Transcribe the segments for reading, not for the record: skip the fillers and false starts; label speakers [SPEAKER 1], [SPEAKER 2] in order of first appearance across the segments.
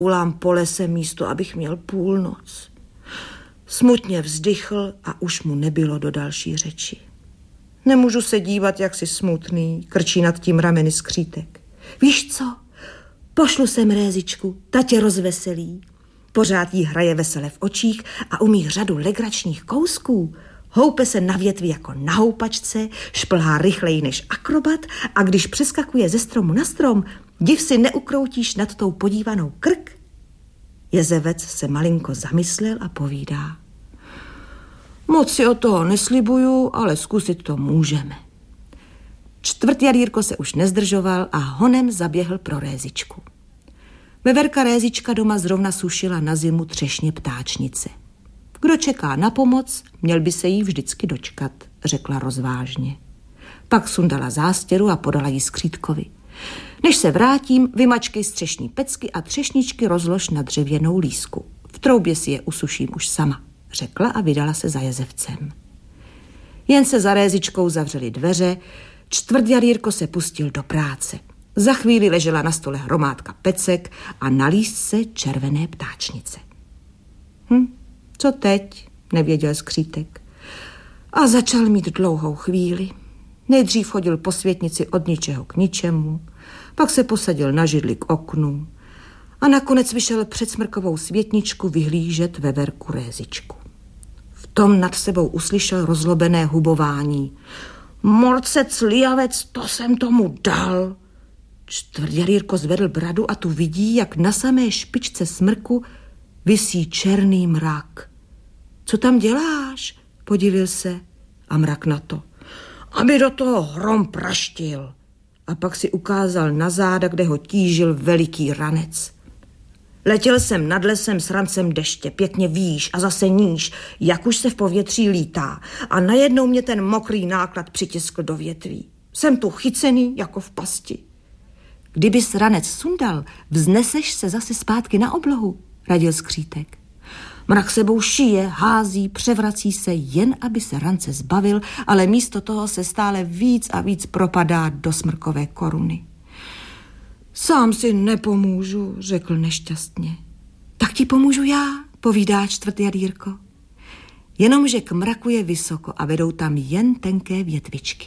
[SPEAKER 1] Ulám po lese místo, abych měl půlnoc. Smutně vzdychl a už mu nebylo do další řeči. Nemůžu se dívat, jak si smutný, krčí nad tím rameny skřítek. Víš co? Pošlu sem Rézičku, ta tě rozveselí. Pořád jí hraje vesele v očích a umí řadu legračních kousků. Houpe se na větvi jako na houpačce, šplhá rychleji než akrobat a když přeskakuje ze stromu na strom, div si neukroutíš nad tou podívanou krk. Jezevec se malinko zamyslel a povídá. Moc si od toho neslibuju, ale zkusit to můžeme. Čtvrtjadýrko se už nezdržoval a honem zaběhl pro Rézičku. Veverka Rézička doma zrovna sušila na zimu třešně ptáčnice. Kdo čeká na pomoc, měl by se jí vždycky dočkat, řekla rozvážně. Pak sundala zástěru a podala jí skřítkovi. Než se vrátím, vymačkej střešní pecky a třešničky rozlož na dřevěnou lísku. V troubě si je usuším už sama, řekla a vydala se za Jezevcem. Jen se za Rézičkou zavřely dveře, čtvrtjadýrko se pustil do práce. Za chvíli ležela na stole hromádka pecek a na lístce červené ptáčnice. Co teď? Nevěděl skřítek. A začal mít dlouhou chvíli. Nejdřív chodil po světnici od ničeho k ničemu, pak se posadil na židli k oknu a nakonec vyšel před smrkovou světničku vyhlížet veverku Rézičku. V tom nad sebou uslyšel rozlobené hubování. Morcec lijavec, to jsem tomu dal. Čtvrtjadýrko zvedl bradu a tu vidí, jak na samé špičce smrku visí černý mrak. Co tam děláš? Podivil se a mrak na to. Aby do toho hrom praštil. A pak si ukázal na záda, kde ho tížil veliký ranec. Letěl jsem nad lesem s rancem deště, pěkně výš a zase níž, jak už se v povětří lítá. A najednou mě ten mokrý náklad přitiskl do větví. Jsem tu chycený jako v pasti. Kdybys ranec sundal, vzneseš se zase zpátky na oblohu, radil skřítek. Mrak sebou šije, hází, převrací se, jen aby se rance zbavil, ale místo toho se stále víc a víc propadá do smrkové koruny. Sám si nepomůžu, řekl nešťastně. Tak ti pomůžu já, povídá čtvrtjadýrko. Jenomže k mraku je vysoko a vedou tam jen tenké větvičky.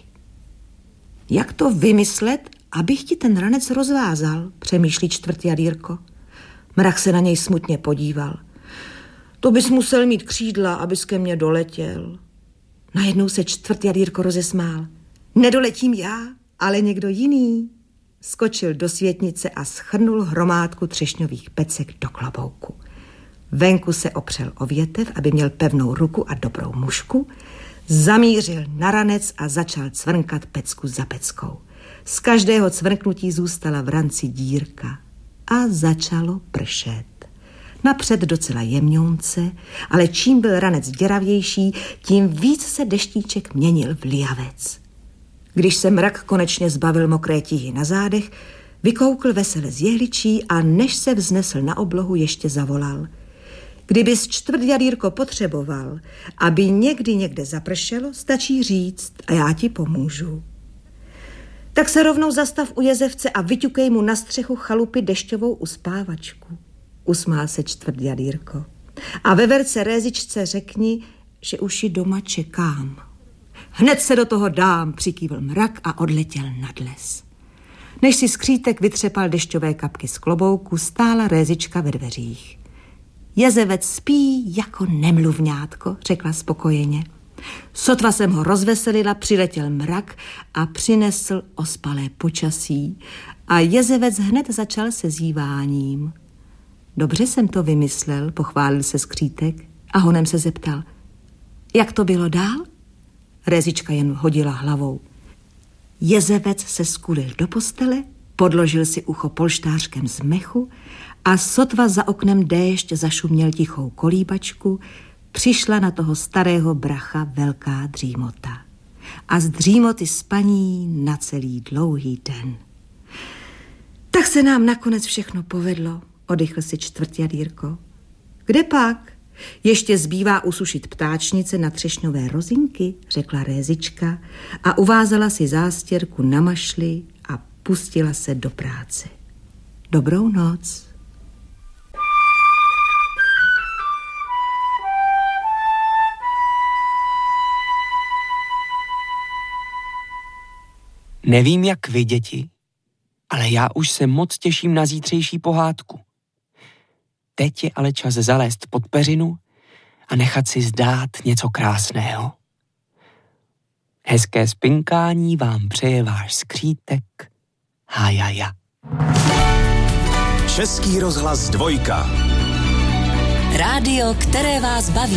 [SPEAKER 1] Jak to vymyslet, abych ti ten ranec rozvázal, přemýšlí čtvrtjadýrko. Mrak se na něj smutně podíval. To bys musel mít křídla, abys ke mně doletěl. Najednou se čtvrtjadýrko rozesmál. Nedoletím já, ale někdo jiný. Skočil do světnice a schrnul hromádku třešňových pecek do klobouku. Venku se opřel o větev, aby měl pevnou ruku a dobrou mušku, zamířil na ranec a začal cvrnkat pecku za peckou. Z každého cvrknutí zůstala v ranci dírka a začalo pršet. Napřed docela jemňounce, ale čím byl ranec děravější, tím víc se deštíček měnil v lijavec. Když se mrak konečně zbavil mokré tíhy na zádech, vykoukl vesele z jehličí a než se vznesl na oblohu, ještě zavolal. Kdybys čtvrtjadýrko potřeboval, aby někde zapršelo, stačí říct a já ti pomůžu. Tak se rovnou zastav u Jezevce a vyťukej mu na střechu chalupy dešťovou uspávačku. Usmál se čtvrtjadýrko. A veverce Rézičce řekni, že už ji doma čekám. Hned se do toho dám, přikývl mrak a odletěl nad les. Než si skřítek vytřepal dešťové kapky z klobouku, stála Rézička ve dveřích. Jezevec spí jako nemluvňátko, řekla spokojeně. Sotva jsem ho rozveselila, přiletěl mrak a přinesl ospalé počasí a Jezevec hned začal se zíváním. Dobře jsem to vymyslel, pochválil se skřítek a honem se zeptal. Jak to bylo dál? Rézička jen hodila hlavou. Jezevec se skulil do postele, podložil si ucho polštářkem z mechu a sotva za oknem déšť zašuměl tichou kolíbačku, přišla na toho starého bracha velká dřímota. A z dřímoty spaní na celý dlouhý den. Tak se nám nakonec všechno povedlo, oddychl si čtvrtjadýrko. Kde pak? Ještě zbývá usušit ptáčnice na třešňové rozinky, řekla Rézička a uvázala si zástěrku na mašli a pustila se do práce. Dobrou noc.
[SPEAKER 2] Nevím, jak vy, děti, ale já už se moc těším na zítřejší pohádku. Teď je ale čas zalézt pod peřinu a nechat si zdát něco krásného. Hezké spinkání vám přeje váš skřítek Hajaja.
[SPEAKER 3] Český rozhlas 2.
[SPEAKER 4] Rádio, které vás baví.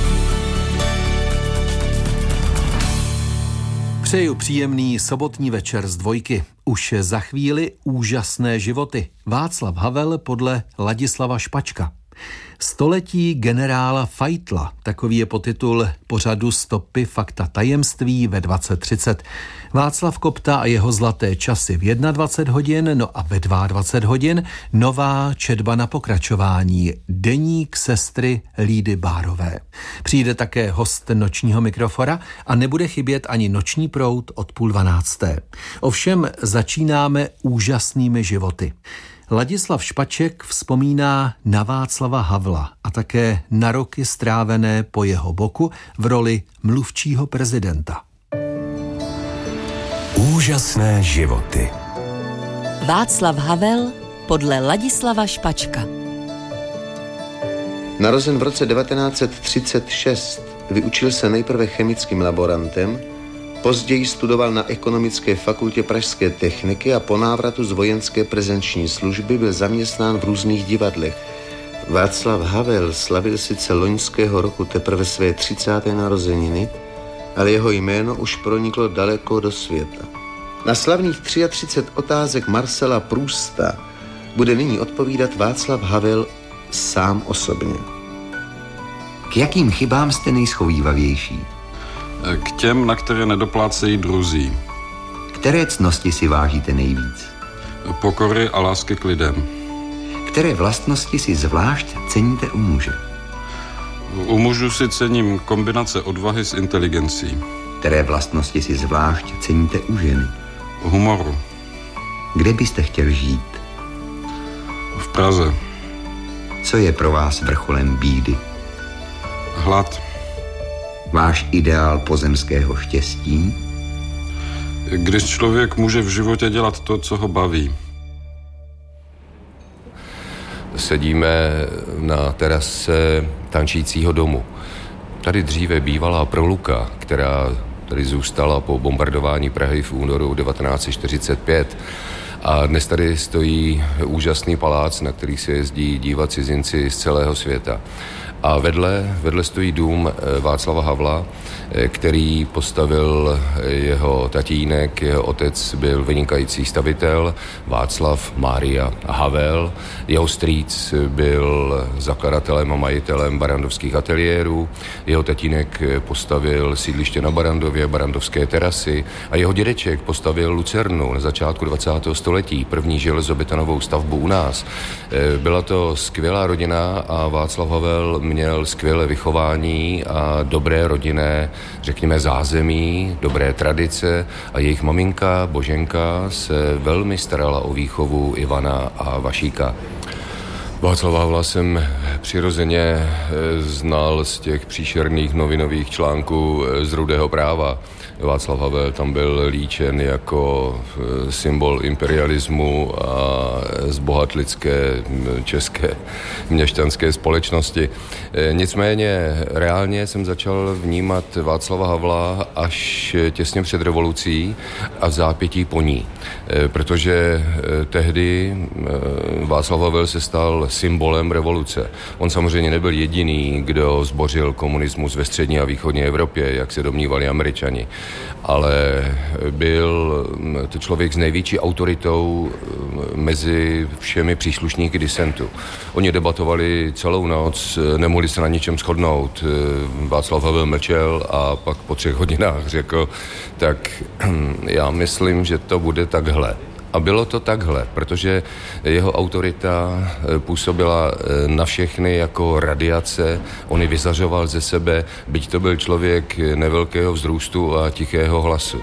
[SPEAKER 5] Přeju příjemný sobotní večer z 2. Už za chvíli Úžasné životy. Václav Havel podle Ladislava Špačka. Století generála Fajtla, takový je podtitul pořadu Stopy, fakta, tajemství ve 20:30. Václav Kopta a jeho zlaté časy v 21 hodin, no a ve 22 hodin nová četba na pokračování, deník sestry Lídy Bárové. Přijde také host nočního mikrofora a nebude chybět ani noční proud od 11:30. Ovšem začínáme Úžasnými životy. Ladislav Špaček vzpomíná na Václava Havla a také na roky strávené po jeho boku v roli mluvčího prezidenta.
[SPEAKER 3] Úžasné životy.
[SPEAKER 4] Václav Havel podle Ladislava Špačka.
[SPEAKER 6] Narozen v roce 1936, vyučil se nejprve chemickým laborantem, později studoval na Ekonomické fakultě Pražské techniky a po návratu z vojenské prezenční služby byl zaměstnán v různých divadlech. Václav Havel slavil sice loňského roku teprve své 30. narozeniny, ale jeho jméno už proniklo daleko do světa. Na slavných 33 otázek Marcela Prousta bude nyní odpovídat Václav Havel sám osobně.
[SPEAKER 7] K jakým chybám jste nejschovývavější?
[SPEAKER 8] K těm, na které nedoplácejí druzí.
[SPEAKER 7] Které ctnosti si vážíte nejvíc?
[SPEAKER 8] Pokory a lásky k lidem.
[SPEAKER 7] Které vlastnosti si zvlášť ceníte u muže?
[SPEAKER 8] U mužů si cením kombinace odvahy s inteligencí.
[SPEAKER 7] Které vlastnosti si zvlášť ceníte u ženy?
[SPEAKER 8] Humoru.
[SPEAKER 7] Kde byste chtěl žít?
[SPEAKER 8] V Praze.
[SPEAKER 7] Co je pro vás vrcholem bídy?
[SPEAKER 8] Hlad.
[SPEAKER 7] Váš ideál pozemského štěstí?
[SPEAKER 8] Když člověk může v životě dělat to, co ho baví.
[SPEAKER 9] Sedíme na terase tančícího domu. Tady dříve bývala proluka, která tady zůstala po bombardování Prahy v únoru 1945. A dnes tady stojí úžasný palác, na který se jezdí dívat cizinci z celého světa. A vedle stojí dům Václava Havla, který postavil jeho tatínek, jeho otec byl vynikající stavitel, Václav Mária Havel. Jeho strýc byl zakladatelem a majitelem barandovských ateliérů, jeho tatínek postavil sídliště na Barandově, barandovské terasy a jeho dědeček postavil lucernu na začátku 20. století, první železobetonovou stavbu u nás. Byla to skvělá rodina a Václav Havel měl skvělé vychování a dobré rodinné, řekněme, zázemí, dobré tradice a jejich maminka Boženka se velmi starala o výchovu Ivana a Vašíka. Václava Havla jsem přirozeně znal z těch příšerných novinových článků z Rudého práva. Václav Havel tam byl líčen jako symbol imperialismu a zbohatlické české měšťanské společnosti. Nicméně reálně jsem začal vnímat Václava Havla až těsně před revolucí a v zápětí po ní. Protože tehdy Václav Havel se stal symbolem revoluce. On samozřejmě nebyl jediný, kdo zbořil komunismus ve střední a východní Evropě, jak se domnívali Američani. Ale byl to člověk s největší autoritou mezi všemi příslušníky disentu. Oni debatovali celou noc, nemohli se na ničem shodnout. Václav Havel mlčel a pak po 3 hodinách řekl, tak já myslím, že to bude takhle. A bylo to takhle, protože jeho autorita působila na všechny jako radiace, on ji vyzařoval ze sebe, byť to byl člověk nevelkého vzrůstu a tichého hlasu.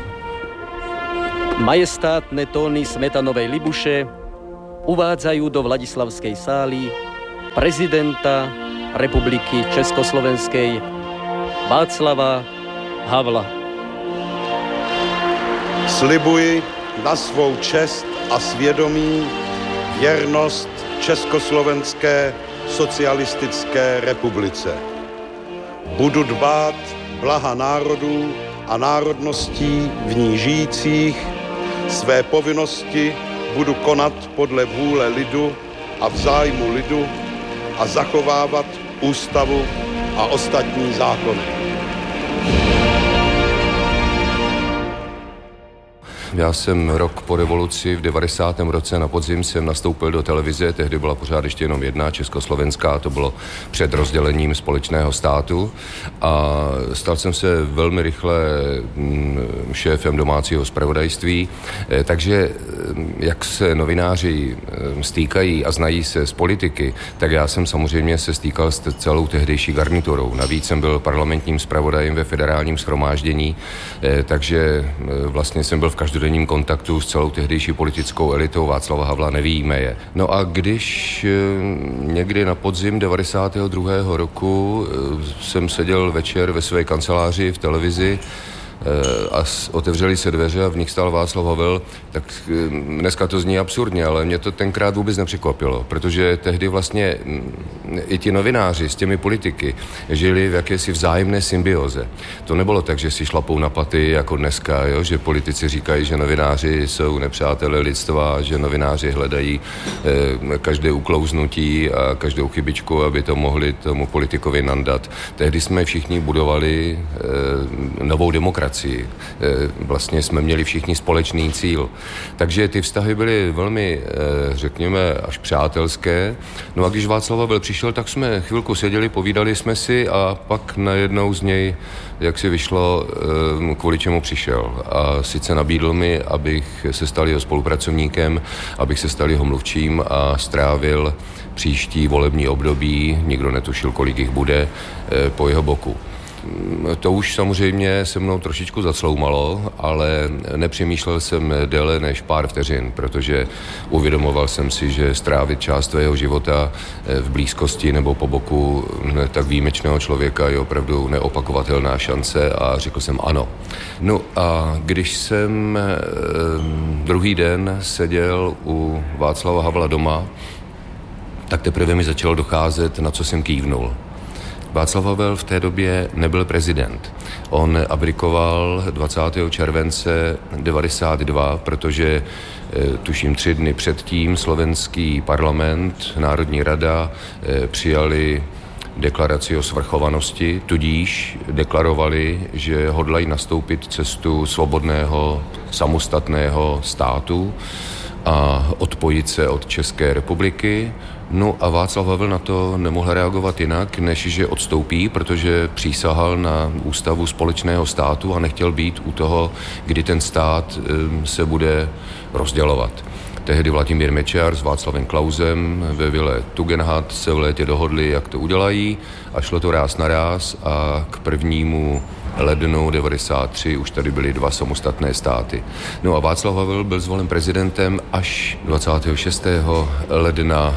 [SPEAKER 10] Majestátne tóny smetanovej libuše uvádzajú do Vladislavskej sály prezidenta Republiky Československej Václava Havla.
[SPEAKER 11] Slibuji na svou čest a svědomí věrnost Československé socialistické republice. Budu dbát blaha národů a národností v ní žijících, své povinnosti budu konat podle vůle lidu a v zájmu lidu a zachovávat ústavu a ostatní zákony.
[SPEAKER 9] Já jsem rok po revoluci v 90. roce na podzim jsem nastoupil do televize, tehdy byla pořád ještě jenom jedna, československá, to bylo před rozdělením společného státu a stal jsem se velmi rychle šéfem domácího zpravodajství, takže jak se novináři stýkají a znají se z politiky, tak já jsem samozřejmě se stýkal s celou tehdejší garniturou. Navíc jsem byl parlamentním zpravodajem ve federálním shromáždění, takže vlastně jsem byl v každodenním kontaktu s celou tehdejší politickou elitou Václava Havla, nevyjíme je. No a když někdy na podzim 92. roku jsem seděl večer ve své kanceláři v televizi a otevřeli se dveře a v nich stál Václav Havel, tak dneska to zní absurdně, ale mě to tenkrát vůbec nepřekvapilo, protože tehdy vlastně i ti novináři s těmi politiky žili v jakési vzájemné symbioze. To nebylo tak, že si šlapou na paty jako dneska, jo? Že politici říkají, že novináři jsou nepřátelé lidstva, že novináři hledají každé uklouznutí a každou chybičku, aby to mohli tomu politikovi nandat. Tehdy jsme všichni budovali novou demokracii. Vlastně jsme měli všichni společný cíl. Takže ty vztahy byly velmi, řekněme, až přátelské. No a když Václav Havel přišel, tak jsme chvilku seděli, povídali jsme si a pak najednou z něj, jak si vyšlo, kvůli čemu přišel. A sice nabídl mi, abych se stal jeho spolupracovníkem, abych se stal jeho mluvčím a strávil příští volební období, nikdo netušil, kolik jich bude, po jeho boku. To už samozřejmě se mnou trošičku zacloumalo, ale nepřemýšlel jsem déle než pár vteřin, protože uvědomoval jsem si, že strávit část tvého života v blízkosti nebo po boku tak výjimečného člověka je opravdu neopakovatelná šance a řekl jsem ano. No a když jsem druhý den seděl u Václava Havla doma, tak teprve mi začalo docházet, na co jsem kývnul. Václav Havel v té době nebyl prezident. On abdikoval 20. července 92, protože tuším 3 dny předtím slovenský parlament, Národní rada přijali deklaraci o svrchovanosti, tudíž deklarovali, že hodlají nastoupit cestu svobodného, samostatného státu a odpojit se od České republiky. No a Václav Havel na to nemohl reagovat jinak, než že odstoupí, protože přísahal na ústavu společného státu a nechtěl být u toho, kdy ten stát se bude rozdělovat. Tehdy Vladimír Mečiar s Václavem Klausem ve vile Tugendhat se v létě dohodli, jak to udělají a šlo to ráz na ráz a k 1. lednu 93 už tady byly 2 samostatné státy. No a Václav Havel byl zvolen prezidentem až 26. ledna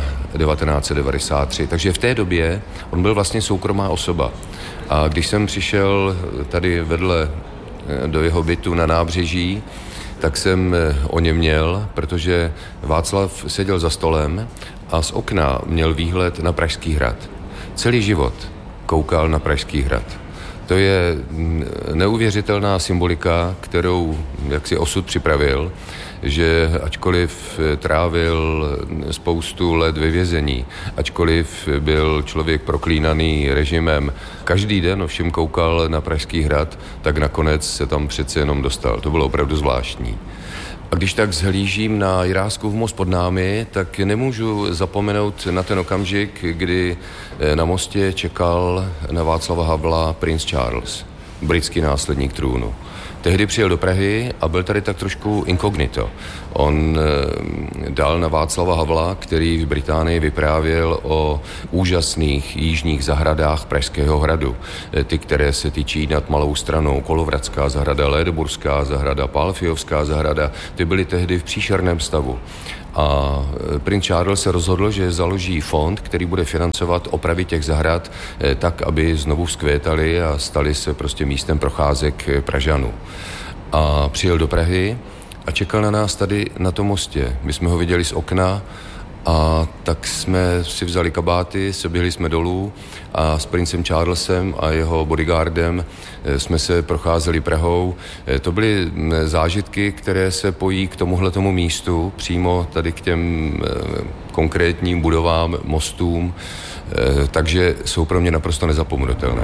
[SPEAKER 9] 1993. Takže v té době on byl vlastně soukromá osoba. A když jsem přišel tady vedle do jeho bytu na nábřeží, tak jsem o něm měl, protože Václav seděl za stolem a z okna měl výhled na Pražský hrad. Celý život koukal na Pražský hrad. To je neuvěřitelná symbolika, kterou jaksi osud připravil, že ačkoliv trávil spoustu let ve vězení, ačkoliv byl člověk proklínaný režimem, každý den ovšem koukal na Pražský hrad, tak nakonec se tam přece jenom dostal. To bylo opravdu zvláštní. A když tak zhlížím na Jiráskův most pod námi, tak nemůžu zapomenout na ten okamžik, kdy na mostě čekal na Václava Havla princ Charles, britský následník trůnu. Tehdy přijel do Prahy a byl tady tak trošku inkognito. On dal na Václava Havla, který v Británii vyprávěl o úžasných jižních zahradách Pražského hradu. Ty, které se tyčí nad Malou Stranou, Kolovradská zahrada, Lédeburská zahrada, Pálfiovská zahrada, ty byly tehdy v příšerném stavu. A princ Charles se rozhodl, že založí fond, který bude financovat opravy těch zahrad tak, aby znovu vzkvétaly a staly se prostě místem procházek Pražanů. A přijel do Prahy a čekal na nás tady na tom mostě. My jsme ho viděli z okna a tak jsme si vzali kabáty, seběhli jsme dolů a s princem Charlesem a jeho bodyguardem jsme se procházeli Prahou. To byly zážitky, které se pojí k tomuhletomu místu, přímo tady k těm konkrétním budovám, mostům, takže jsou pro mě naprosto nezapomenutelné.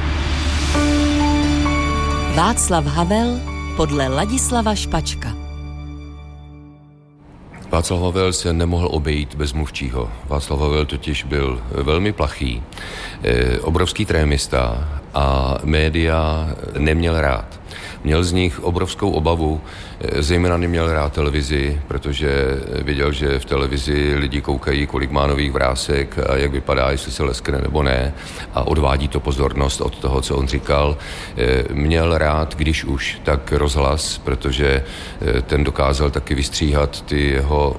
[SPEAKER 4] Václav Havel podle Ladislava Špačka.
[SPEAKER 9] Václav Havel se nemohl obejít bez mluvčího. Václav Havel totiž byl velmi plachý, obrovský trémista a média neměl rád. Měl z nich obrovskou obavu, zejména neměl rád televizi, protože věděl, že v televizi lidi koukají, kolik má nových vrásek a jak vypadá, jestli se leskne nebo ne, a odvádí to pozornost od toho, co on říkal. Měl rád, když už, tak rozhlas, protože ten dokázal taky vystříhat ty jeho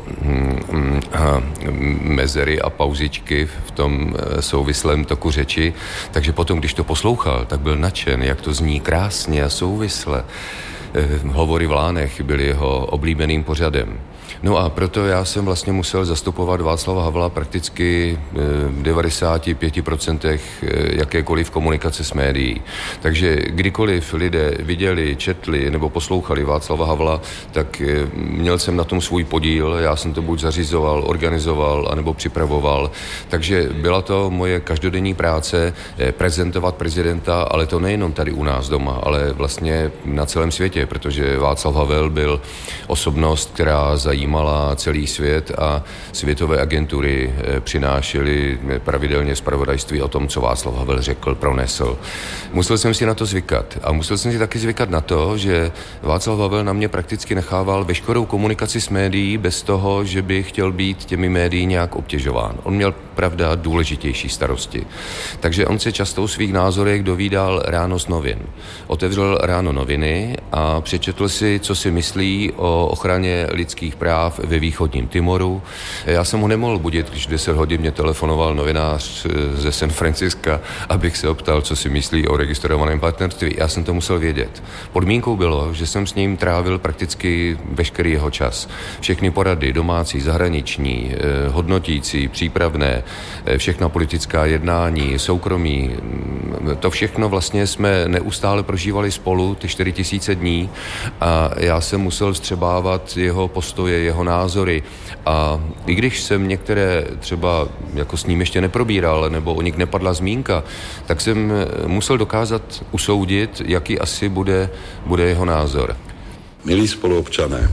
[SPEAKER 9] mezery a pauzičky v tom souvislém toku řeči, takže potom, když to poslouchal, tak byl nadšen, jak to zní krásně a souvisle. Hovory v Lánech byly jeho oblíbeným pořadem. No a proto já jsem vlastně musel zastupovat Václava Havla prakticky v 95% jakékoliv komunikace s médií. Takže kdykoliv lidé viděli, četli nebo poslouchali Václava Havla, tak měl jsem na tom svůj podíl, já jsem to buď zařizoval, organizoval, anebo připravoval. Takže byla to moje každodenní práce prezentovat prezidenta, ale to nejenom tady u nás doma, ale vlastně na celém světě, protože Václav Havel byl osobnost, která zajímala celý svět a světové agentury přinášely pravidelně zpravodajství o tom, co Václav Havel řekl, pronesl. Musel jsem si na to zvykat a musel jsem si taky zvykat na to, že Václav Havel na mě prakticky nechával veškerou komunikaci s médií bez toho, že by chtěl být těmi médií nějak obtěžován. On měl, pravda, důležitější starosti. Takže on se často o svých názorech dovídal ráno z novin. Otevřel ráno noviny a přečetl si, co si myslí o ochraně lidských práv ve východním Timoru. Já jsem ho nemohl budit, když 10 hodin mě telefonoval novinář ze San Francisca, abych se optal, co si myslí o registrovaném partnerství. Já jsem to musel vědět. Podmínkou bylo, že jsem s ním trávil prakticky veškerý jeho čas. Všechny porady, domácí, zahraniční, hodnotící, přípravné, všechna politická jednání, soukromí, to všechno vlastně jsme neustále prožívali spolu, ty 4000 dní, a já jsem musel vstřebávat jeho postoje, jeho názory, a i když jsem některé třeba jako s ním ještě neprobíral, nebo o nich nepadla zmínka, tak jsem musel dokázat usoudit, jaký asi bude jeho názor.
[SPEAKER 12] Milí spoluobčané,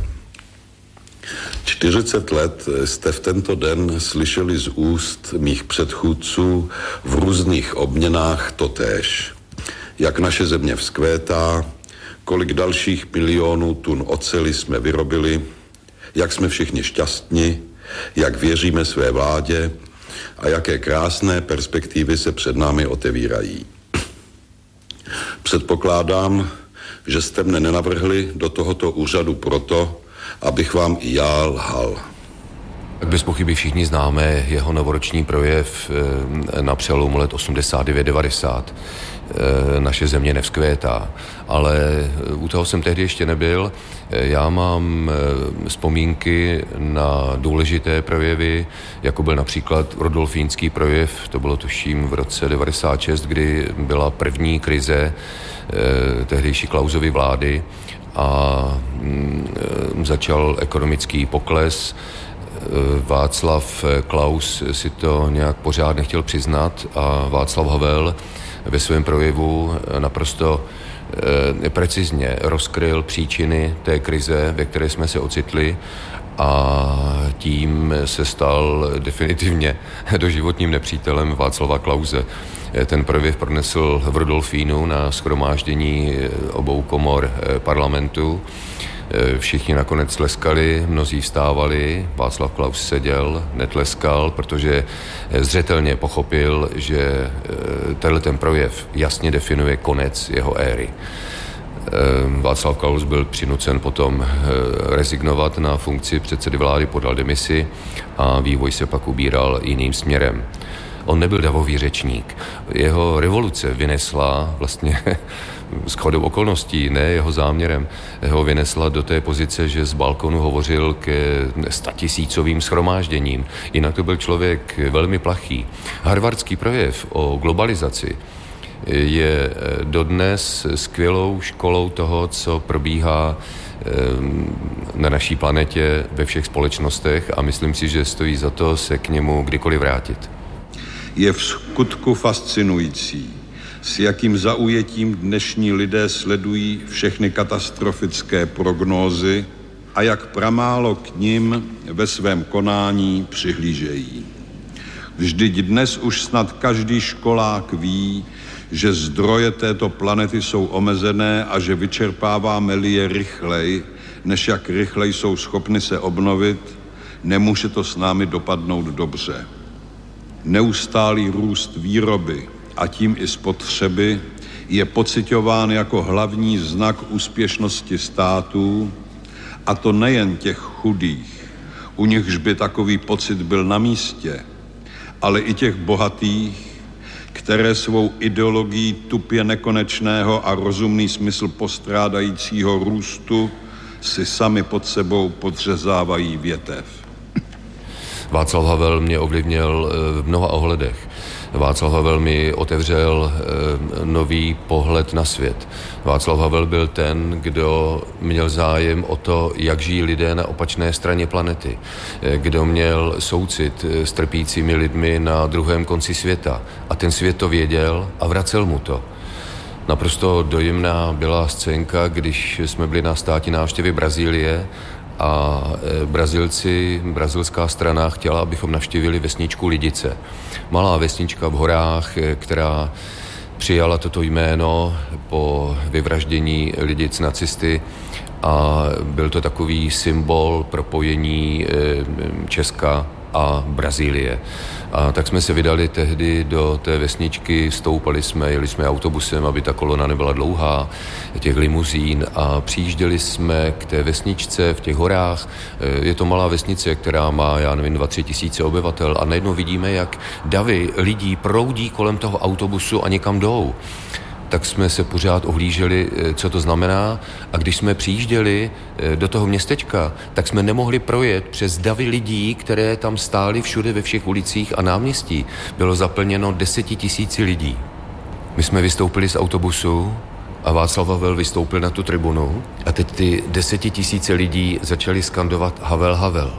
[SPEAKER 12] 40 let jste v tento den slyšeli z úst mých předchůdců v různých obměnách totéž. Jak naše země vzkvétá, kolik dalších milionů tun oceli jsme vyrobili, jak jsme všichni šťastní, jak věříme své vládě a jaké krásné perspektivy se před námi otevírají. Předpokládám, že jste mne nenavrhli do tohoto úřadu proto, abych vám i já lhal.
[SPEAKER 9] Tak bez pochyby všichni známe jeho novoroční projev na přelomu let 89-90. Naše země nevzkvétá, ale u toho jsem tehdy ještě nebyl. Já mám vzpomínky na důležité projevy, jako byl například Rudolfínský projev, to bylo tuším v roce 96, kdy byla první krize tehdejší Klausovy vlády a začal ekonomický pokles. Václav Klaus si to nějak pořád nechtěl přiznat a Václav Havel ve svém projevu naprosto precizně rozkryl příčiny té krize, ve které jsme se ocitli, a tím se stal definitivně doživotním nepřítelem Václava Klause. Ten projev pronesl v Rudolfínu na shromáždění obou komor parlamentu. Všichni nakonec tleskali, mnozí vstávali, Václav Klaus seděl, netleskal, protože zřetelně pochopil, že ten projev jasně definuje konec jeho éry. Václav Klaus byl přinucen potom rezignovat na funkci předsedy vlády, podal demisi a vývoj se pak ubíral jiným směrem. On nebyl davový řečník. Jeho revoluce vynesla vlastně shodou okolností, ne jeho záměrem, ho vynesla do té pozice, že z balkonu hovořil ke 100 000 shromážděním. Jinak to byl člověk velmi plachý. Harvardský projev o globalizaci je dodnes skvělou školou toho, co probíhá na naší planetě ve všech společnostech a myslím si, že stojí za to se k němu kdykoliv vrátit.
[SPEAKER 11] Je v skutku fascinující, s jakým zaujetím dnešní lidé sledují všechny katastrofické prognózy a jak pramálo k nim ve svém konání přihlížejí. Vždyť dnes už snad každý školák ví, že zdroje této planety jsou omezené a že vyčerpáváme-li je rychleji, než jak rychleji jsou schopny se obnovit, nemůže to s námi dopadnout dobře. Neustálý růst výroby a tím i spotřeby je pociťován jako hlavní znak úspěšnosti států, a to nejen těch chudých, u nichž by takový pocit byl na místě, ale i těch bohatých, které svou ideologií tupě nekonečného a rozumný smysl postrádajícího růstu si sami pod sebou podřezávají větev.
[SPEAKER 9] Václav Havel mě ovlivnil v mnoha ohledech. Václav Havel mi otevřel nový pohled na svět. Václav Havel byl ten, kdo měl zájem o to, jak žijí lidé na opačné straně planety. Kdo měl soucit s trpícími lidmi na druhém konci světa. A ten svět to věděl a vracel mu to. Naprosto dojemná byla scénka, když jsme byli na státní návštěvě Brazílie a brazilská strana chtěla, abychom navštívili vesničku Lidice. Malá vesnička v horách, která přijala toto jméno po vyvraždění Lidic nacisty a byl to takový symbol propojení Česka a Brazílie. A tak jsme se vydali tehdy do té vesničky, jeli jsme autobusem, aby ta kolona nebyla dlouhá, těch limuzín a přijížděli jsme k té vesničce v těch horách. Je to malá vesnice, která má, 2-3 tisíce obyvatel a najednou vidíme, jak davy lidí proudí kolem toho autobusu a někam jdou. Tak jsme se pořád ohlíželi, co to znamená. A když jsme přijížděli do toho městečka, tak jsme nemohli projet přes davy lidí, které tam stály všude ve všech ulicích a náměstí. Bylo zaplněno 10 000 lidí. My jsme vystoupili z autobusu a Václav Havel vystoupil na tu tribunu a teď ty 10 000 lidí začali skandovat Havel, Havel.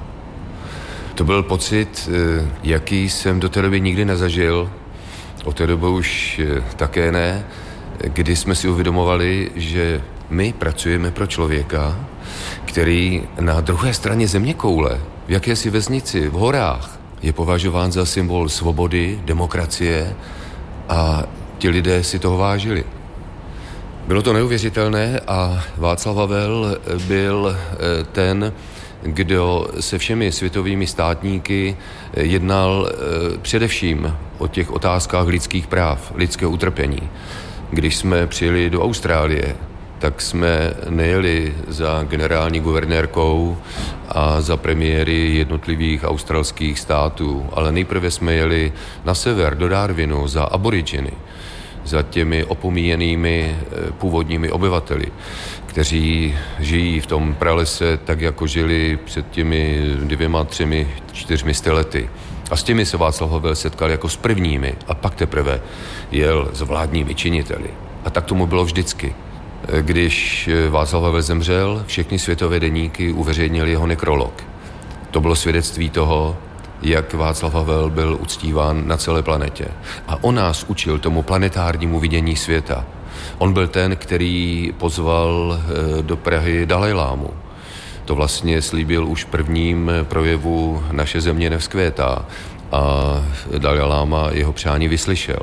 [SPEAKER 9] To byl pocit, jaký jsem do té doby nikdy nezažil. Od té doby už také ne, kdy jsme si uvědomovali, že my pracujeme pro člověka, který na druhé straně zeměkoule, v jakési vesnici, v horách, je považován za symbol svobody, demokracie a ti lidé si toho vážili. Bylo to neuvěřitelné a Václav Havel byl ten, kdo se všemi světovými státníky jednal především o těch otázkách lidských práv, lidského utrpení. Když jsme přijeli do Austrálie, tak jsme nejeli za generální guvernérkou a za premiéry jednotlivých australských států, ale nejprve jsme jeli na sever do Darwinu za aboriginy, za těmi opomíjenými původními obyvateli, kteří žijí v tom pralese tak, jako žili před těmi 2, 3, 400 lety. A s těmi se Václav Havel setkal jako s prvními a pak teprve jel s vládními činiteli. A tak tomu bylo vždycky. Když Václav Havel zemřel, všechny světové deníky uveřejnili jeho nekrolog. To bylo svědectví toho, jak Václav Havel byl uctíván na celé planetě. A on nás učil tomu planetárnímu vidění světa. On byl ten, který pozval do Prahy Dalajlámu. To vlastně slíbil už v prvním projevu Naše země nevzkvétá a Dalaj Láma jeho přání vyslyšel.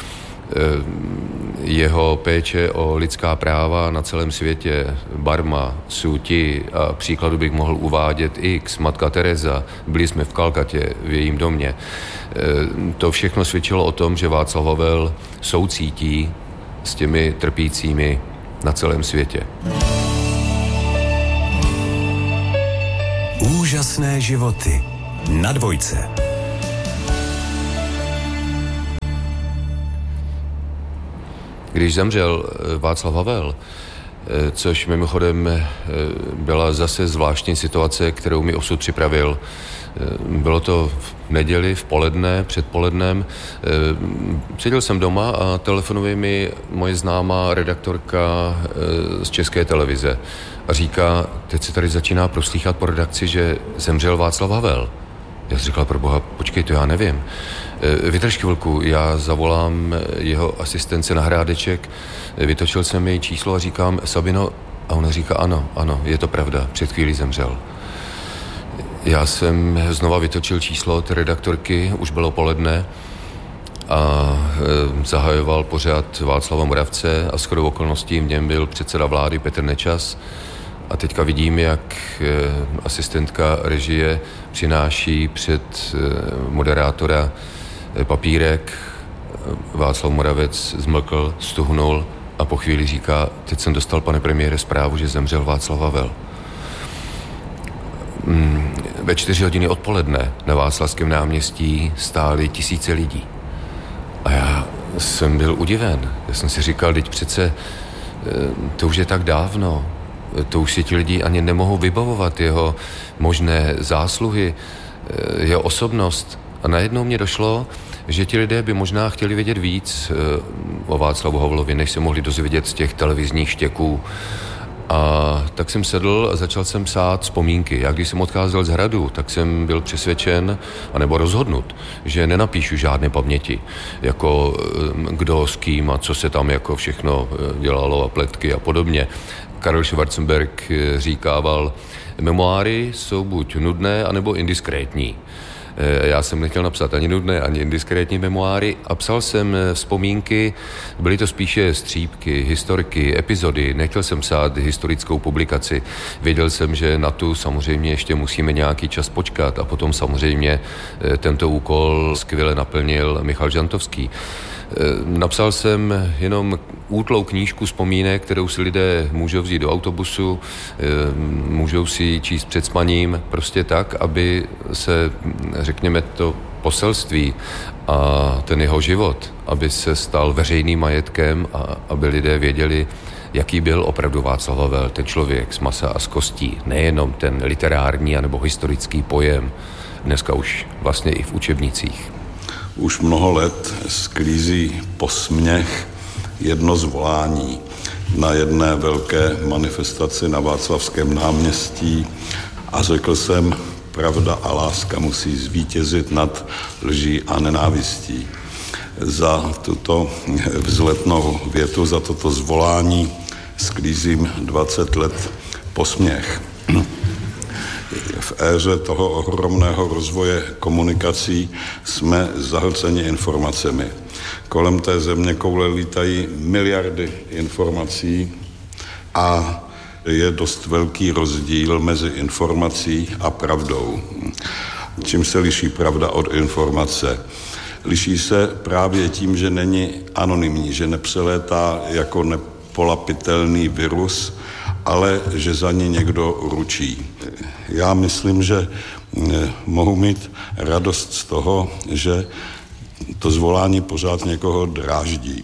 [SPEAKER 9] Jeho péče o lidská práva na celém světě, Barma, Suti a příkladu bych mohl uvádět X, Matka Teresa, byli jsme v Kalkatě v jejím domě. To všechno svědčilo o tom, že Václav Havel soucítí s těmi trpícími na celém světě.
[SPEAKER 3] Úžasné životy na Dvojce.
[SPEAKER 9] Když zemřel Václav Havel, což mimochodem byla zase zvláštní situace, kterou mi osud připravil. Bylo to v neděli, v poledne, předpolednem. Seděl jsem doma a telefonuje mi moje známá redaktorka z České televize a říká, teď se tady začíná proslýchat po redakci, že zemřel Václav Havel. Já jsem říkala, proboha, počkej, to já nevím. Vydrž chvilku, já zavolám jeho asistence na Hrádeček, vytočil jsem její číslo a říkám, Sabino, a ona říká, ano, je to pravda, před chvílí zemřel. Já jsem znova vytočil číslo té redaktorky, už bylo poledne a zahajoval pořad Václava Moravce a shodou okolností v něm byl předseda vlády Petr Nečas. A teďka vidím, jak asistentka režie přináší před moderátora papírek. Václav Moravec zmlkl, stuhnul a po chvíli říká, teď jsem dostal, pane premiére, zprávu, že zemřel Václav Havel. Ve 4 hodiny odpoledne na Václavském náměstí stály tisíce lidí. A já jsem byl udiven. Já jsem si říkal, teď přece to už je tak dávno. To už si ti lidi ani nemohou vybavovat jeho možné zásluhy, jeho osobnost. A najednou mě došlo, že ti lidé by možná chtěli vědět víc o Václavu Havlovi, než se mohli dozvědět z těch televizních štěků. A tak jsem sedl a začal jsem psát vzpomínky. Já když jsem odcházel z Hradu, tak jsem byl přesvědčen, anebo rozhodnut, že nenapíšu žádné paměti, jako kdo s kým a co se tam jako všechno dělalo a pletky a podobně. Karel Schwarzenberg říkával, memoáry jsou buď nudné, anebo indiskrétní. Já jsem nechtěl napsat ani nudné, ani indiskrétní memoáry a psal jsem vzpomínky, byly to spíše střípky, historky, epizody, nechtěl jsem psát historickou publikaci. Věděl jsem, že na tu samozřejmě ještě musíme nějaký čas počkat a potom samozřejmě tento úkol skvěle naplnil Michal Žantovský. Napsal jsem jenom útlou knížku vzpomínek, kterou si lidé můžou vzít do autobusu, můžou si číst před spaním, prostě tak, aby se, řekněme, to poselství a ten jeho život, aby se stal veřejným majetkem a aby lidé věděli, jaký byl opravdu Václav Havel, ten člověk z masa a z kostí, nejenom ten literární anebo historický pojem, dneska už vlastně i v učebnicích.
[SPEAKER 11] Už mnoho let sklízí posměch jedno zvolání na jedné velké manifestaci na Václavském náměstí a řekl jsem, pravda a láska musí zvítězit nad lží a nenávistí. Za tuto vzletnou větu, za toto zvolání sklízím 20 let posměch. V éře toho ohromného rozvoje komunikací jsme zahlceni informacemi. Kolem té země koule lítají miliardy informací a je dost velký rozdíl mezi informací a pravdou. Čím se liší pravda od informace? Liší se právě tím, že není anonymní, že nepřelétá jako nepolapitelný virus, ale že za ní někdo ručí. Já myslím, že mohu mít radost z toho, že to zvolání pořád někoho dráždí.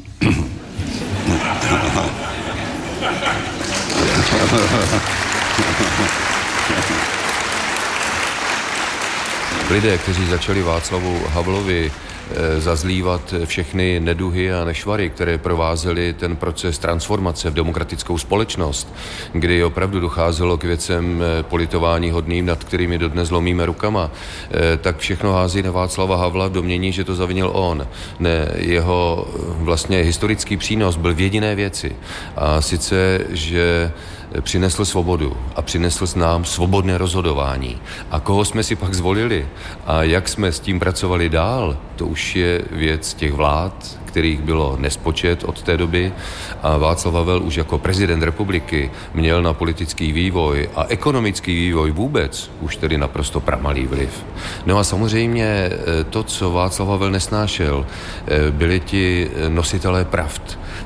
[SPEAKER 9] Lidé, kteří začali Václavu Havlovi zazlívat všechny neduhy a nešvary, které provázely ten proces transformace v demokratickou společnost, kdy opravdu docházelo k věcem politování hodným, nad kterými dodnes lomíme rukama, tak všechno hází na Václava Havla v domnění, že to zavinil on. Ne, jeho vlastně historický přínos byl v jediné věci. A sice, že přinesl svobodu a přinesl nám svobodné rozhodování. A koho jsme si pak zvolili a jak jsme s tím pracovali dál, to už je věc těch vlád, kterých bylo nespočet od té doby a Václav Havel už jako prezident republiky měl na politický vývoj a ekonomický vývoj vůbec už tedy naprosto pramalý vliv. No a samozřejmě to, co Václav Havel nesnášel, byli ti nositelé pravd.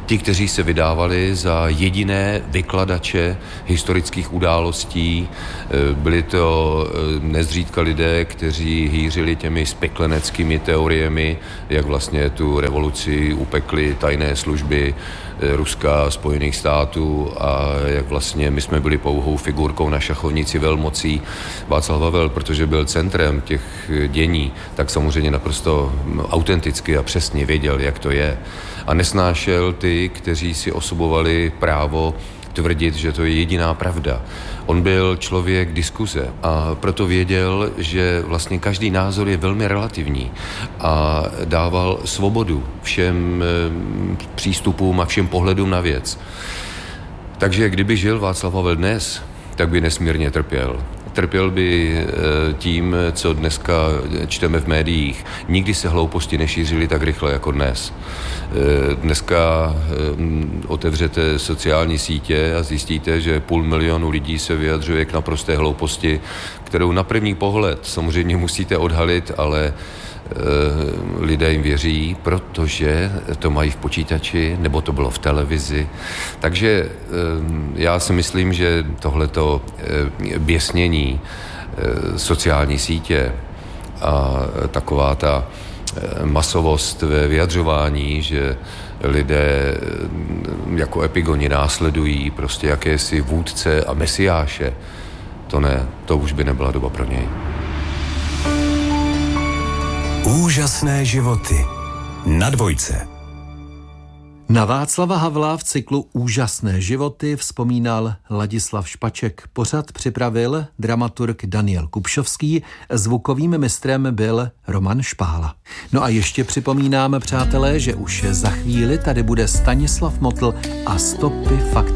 [SPEAKER 9] ti, kteří se vydávali za jediné vykladače historických událostí. Byli to nezřídka lidé, kteří hýřili těmi spekleneckými teoriemi, jak vlastně tu revoluci upekly tajné služby Ruska, Spojených států a jak vlastně my jsme byli pouhou figurkou na šachovnici velmocí. Václav Havel, protože byl centrem těch dění, tak samozřejmě naprosto autenticky a přesně věděl, jak to je. A nesnášel ty, kteří si osobovali právo tvrdit, že to je jediná pravda. On byl člověk diskuze a proto věděl, že vlastně každý názor je velmi relativní a dával svobodu všem přístupům a všem pohledům na věc. Takže kdyby žil Václav Havel dnes, tak by nesmírně trpěl. Trpěl by tím, co dneska čteme v médiích. Nikdy se hlouposti nešířily tak rychle jako dnes. Dneska otevřete sociální sítě a zjistíte, že 500 000 lidí se vyjadřuje k naprosté hlouposti, kterou na první pohled samozřejmě musíte odhalit, ale lidé jim věří, protože to mají v počítači, nebo to bylo v televizi. Takže já si myslím, že tohleto běsnění sociální sítě a taková ta masovost ve vyjadřování, že lidé jako epigoni následují prostě jakési vůdce a mesiáše, to ne, to už by nebyla doba pro něj.
[SPEAKER 3] Úžasné životy na Dvojce.
[SPEAKER 5] Na Václava Havla v cyklu Úžasné životy vzpomínal Ladislav Špaček. Pořad připravil dramaturg Daniel Kupšovský, zvukovým mistrem byl Roman Špála. No a ještě připomínám, přátelé, že už za chvíli tady bude Stanislav Motl a stopy fakt.